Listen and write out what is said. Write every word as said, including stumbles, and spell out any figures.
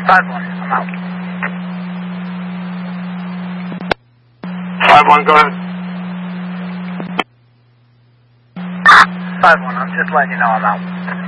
five one, I'm out. five one, go ahead. five one, I'm just letting you know I'm out.